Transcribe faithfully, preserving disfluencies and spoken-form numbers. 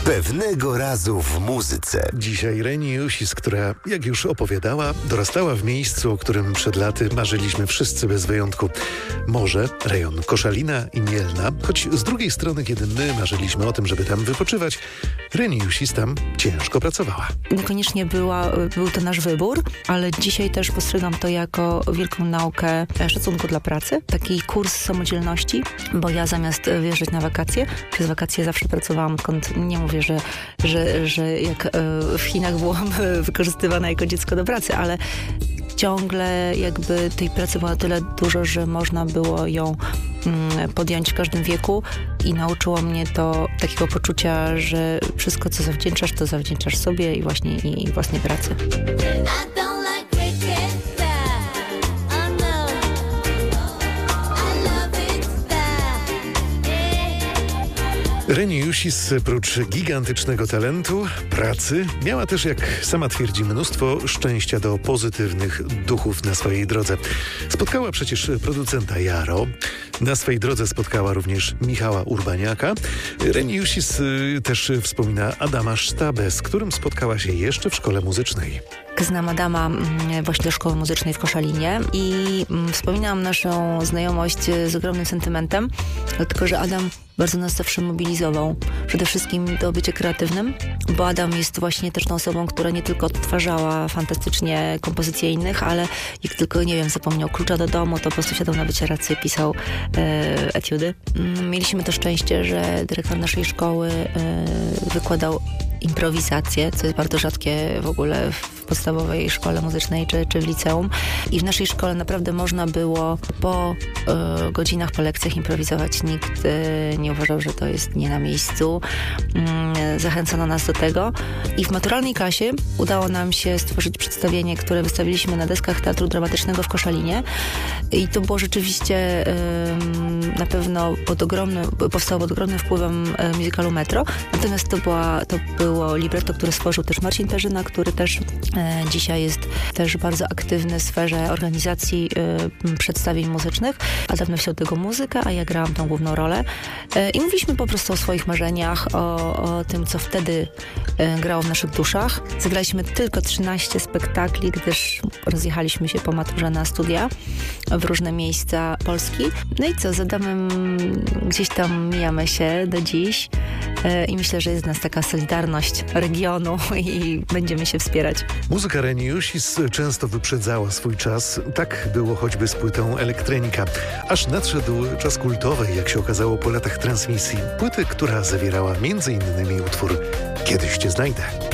Pewnego razu w muzyce. Dzisiaj Reni Jusis, która, jak już opowiadała, dorastała w miejscu, o którym przed laty marzyliśmy wszyscy bez wyjątku. Morze, rejon Koszalina i Mielna, choć z drugiej strony, kiedy my marzyliśmy o tym, żeby tam wypoczywać, Reni Jusis tam ciężko pracowała. Niekoniecznie była, był to nasz wybór, ale dzisiaj też postrzegam to jako wielką naukę szacunku dla pracy. Taki kurs samodzielności, bo ja zamiast wyjeżdżać na wakacje, przez wakacje zawsze pracowałam, kąd nie mówię, że, że, że jak w Chinach byłam wykorzystywana jako dziecko do pracy, ale ciągle jakby tej pracy było na tyle dużo, że można było ją mm, podjąć w każdym wieku i nauczyło mnie to takiego poczucia, że wszystko, co zawdzięczasz, to zawdzięczasz sobie i właśnie i, i własnej pracy. Reni Jusis, prócz gigantycznego talentu, pracy, miała też, jak sama twierdzi, mnóstwo szczęścia do pozytywnych duchów na swojej drodze. Spotkała przecież producenta Jaro, na swojej drodze spotkała również Michała Urbaniaka. Reni Jusis y, też wspomina Adama Sztabę, z którym spotkała się jeszcze w szkole muzycznej. Znam Adama właśnie do szkoły muzycznej w Koszalinie i wspominam naszą znajomość z ogromnym sentymentem, dlatego że Adam bardzo nas zawsze mobilizował. Przede wszystkim do bycia kreatywnym, bo Adam jest właśnie też tą osobą, która nie tylko odtwarzała fantastycznie kompozycje innych, ale jak tylko, nie wiem, zapomniał klucza do domu, to po prostu siadał na wycieracy i pisał e, etiudy. Mieliśmy to szczęście, że dyrektor naszej szkoły e, wykładał improwizację, co jest bardzo rzadkie w ogóle w podstawowej szkole muzycznej czy, czy w liceum. I w naszej szkole naprawdę można było po y, godzinach, po lekcjach improwizować. Nikt y, nie uważał, że to jest nie na miejscu. Y, zachęcono nas do tego. I w maturalnej klasie udało nam się stworzyć przedstawienie, które wystawiliśmy na deskach Teatru Dramatycznego w Koszalinie. I to było rzeczywiście y, na pewno pod ogromnym, powstało pod ogromnym wpływem y, musicalu Metro. Natomiast to, była, to było libretto, które stworzył też Marcin Perzyna, który też e, dzisiaj jest też bardzo aktywny w sferze organizacji e, przedstawień muzycznych. Adam wziął tego muzyka, a ja grałam tą główną rolę. E, I mówiliśmy po prostu o swoich marzeniach, o, o tym, co wtedy e, grało w naszych duszach. Zagraliśmy tylko trzynaście spektakli, gdyż rozjechaliśmy się po maturze na studia w różne miejsca Polski. No i co, z Adamem gdzieś tam mijamy się do dziś e, i myślę, że jest nas taka solidarność regionu i będziemy się wspierać. Muzyka Reni Jusis często wyprzedzała swój czas. Tak było choćby z płytą Elektrenika. Aż nadszedł czas kultowej, jak się okazało po latach transmisji. Płyty, która zawierała między innymi utwór Kiedyś Cię znajdę.